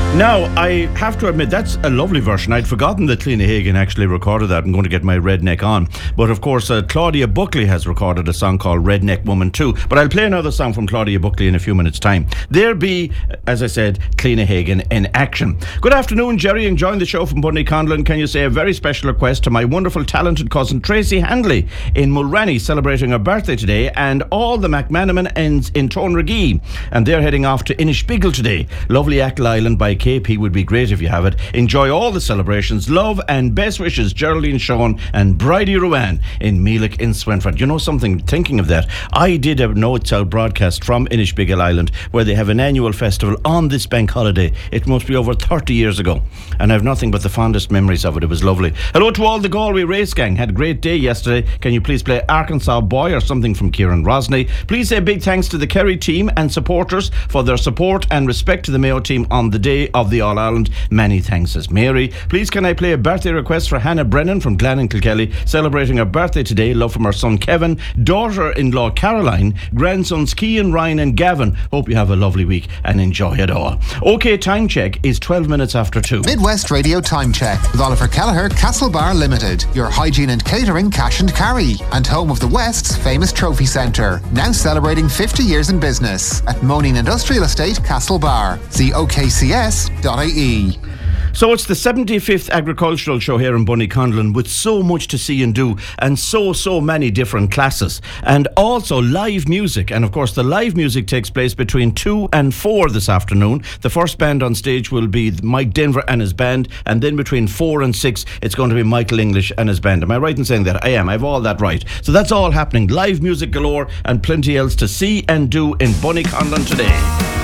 Now, I have to admit, that's a lovely version. I'd forgotten that Cliona Hagan actually recorded that. I'm going to get my redneck on. But of course, Claudia Buckley has recorded a song called Redneck Woman too. But I'll play another song from Claudia Buckley in a few minutes' time. There be, as I said, Cliona Hagan in action. Good afternoon, Jerry. Enjoying the show from Bunny Conlon. Can you say a very special request to my wonderful, talented cousin Tracy Handley in Mulranny, celebrating her birthday today, and all the McManaman ends in Tonragee. And they're heading off to Inishbiggle today. Lovely Achill Island by KP would be great if you have it. Enjoy all the celebrations. Love and best wishes, Geraldine Sean and Bridie Ruan in Meelick in Swinford. You know something, thinking of that, I did a Notes Out broadcast from Inishbiggle Island where they have an annual festival on this bank holiday. It must be over 30 years ago. And I have nothing but the fondest memories of it. It was lovely. Hello to all the Galway race gang. Had a great day yesterday. Can you please play Arkansas Boy or something from Kieran Rosney? Please say big thanks to the Kerry team and supporters for their support, and respect to the Mayo team on the day of the All-Ireland. Many thanks, says Mary. Please can I play a birthday request for Hannah Brennan from Glen and Kilkelly, celebrating her birthday today. Love from her son Kevin, daughter-in-law Caroline, grandsons Cian, Ryan and Gavin. Hope you have a lovely week and enjoy it all. OK, time check is 12 minutes after 2. Midwest Radio Time Check with Oliver Kelleher, Castlebar Limited, your hygiene and catering cash and carry, and home of the West's famous trophy centre, now celebrating 50 years in business at Moaning Industrial Estate, Castlebar. See okcs.ie. So it's the 75th agricultural show here in Bunnyconlon, with so much to see and do, and so many different classes, and also live music. And of course the live music takes place between 2 and 4 this afternoon. The first band on stage will be Mike Denver and his band, and then between 4 and 6 it's going to be Michael English and his band. Am I right in saying that? I am. I have all that right. So that's all happening. Live music galore and plenty else to see and do in Bunnyconlon today.